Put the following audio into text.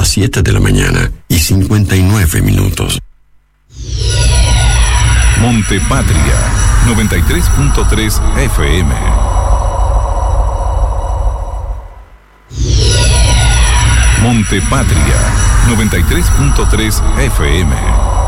las 7 de la mañana y 59 minutos. Montepatria, 93.3 FM. Montepatria, 93.3 FM.